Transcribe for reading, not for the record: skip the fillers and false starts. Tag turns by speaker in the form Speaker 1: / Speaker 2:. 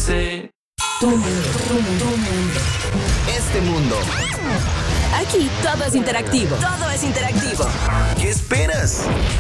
Speaker 1: sé.
Speaker 2: Tu mundo, tu mundo, tu mundo.
Speaker 3: Este mundo.
Speaker 2: Aquí todo es interactivo. Todo es interactivo.
Speaker 3: ¿Qué esperas?